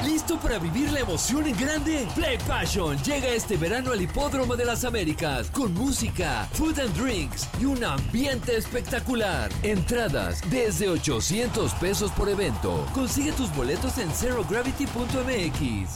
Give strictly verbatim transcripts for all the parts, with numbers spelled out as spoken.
¿Listo para vivir la emoción en grande? Play Passion llega este verano al Hipódromo de las Américas con música, food and drinks y un ambiente espectacular. Entradas desde ochocientos pesos por evento. Consigue tus boletos en zero gravity punto m x.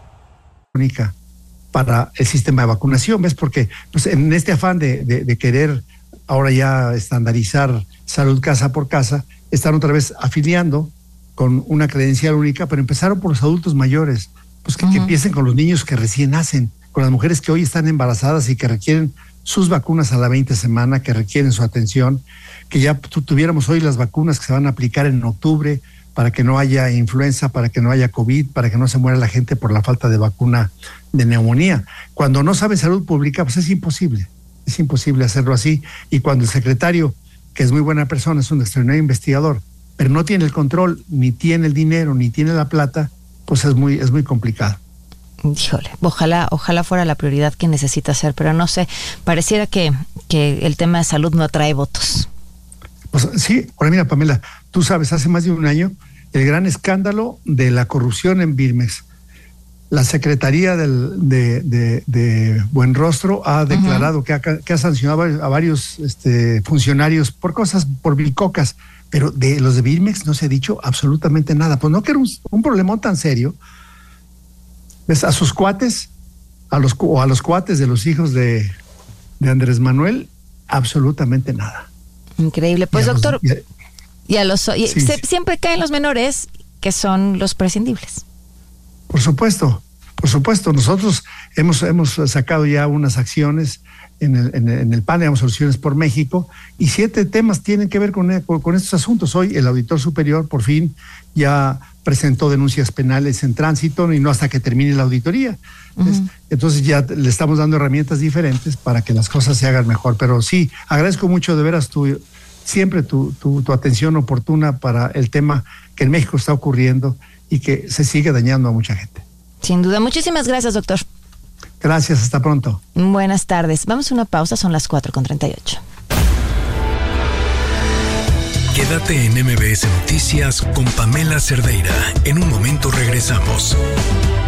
Única para el sistema de vacunación, ¿ves? Porque pues, en este afán de, de, de querer ahora ya estandarizar salud casa por casa, están otra vez afiliando con una credencial única, pero empezaron por los adultos mayores, pues que, uh-huh. que empiecen con los niños que recién nacen, con las mujeres que hoy están embarazadas y que requieren sus vacunas a la veinte semana, que requieren su atención, que ya tu, tuviéramos hoy las vacunas que se van a aplicar en octubre para que no haya influenza, para que no haya COVID, para que no se muera la gente por la falta de vacuna de neumonía. Cuando no sabe salud pública, pues es imposible, es imposible hacerlo así. Y cuando el secretario, que es muy buena persona, es un extraordinario investigador, pero no tiene el control, ni tiene el dinero, ni tiene la plata, pues es muy, es muy complicado. Híjole, ojalá, ojalá fuera la prioridad que necesita ser, pero no sé, pareciera que, que el tema de salud no atrae votos. Pues sí, ahora mira, Pamela, tú sabes, hace más de un año, el gran escándalo de la corrupción en Birmex. La Secretaría del, de, de, de Buenrostro ha declarado uh-huh. que, ha, que ha sancionado a varios este, funcionarios por cosas, por bicocas, pero de los de Birmex no se ha dicho absolutamente nada. Pues no que era un, un problemón tan serio. ¿Ves? A sus cuates, a los, o a los cuates de los hijos de, de Andrés Manuel, absolutamente nada. Increíble. Pues, y doctor, los, y a, y a los y sí, se, sí. siempre caen los menores, que son los prescindibles. Por supuesto, por supuesto. Nosotros hemos, hemos sacado ya unas acciones en el, en el, en el P A N, digamos, Soluciones por México, y siete temas tienen que ver con, con, con estos asuntos. Hoy el Auditor Superior por fin ya presentó denuncias penales en tránsito y no hasta que termine la auditoría. Uh-huh. Entonces ya le estamos dando herramientas diferentes para que las cosas se hagan mejor. Pero sí, agradezco mucho de veras tu, siempre tu, tu, tu atención oportuna para el tema que en México está ocurriendo y que se sigue dañando a mucha gente. Sin duda. Muchísimas gracias, doctor. Gracias, hasta pronto. Buenas tardes. Vamos a una pausa, son las cuatro con treinta y ocho. Quédate en M B S Noticias con Pamela Cerdeira. En un momento regresamos.